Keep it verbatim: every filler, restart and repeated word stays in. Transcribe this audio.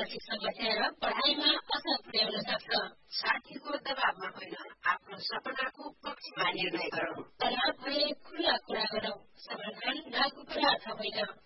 शिक्षा बचाएर पढाइमा असर पुर्याउन सक्छ। साथीको दबावमा होइन, आफ्नो सपनाको पक्षमा निर्णय गरौं। तनाव भए खुल्ला कुरा गरौं। समाधान नाकु पदार्थ होइन।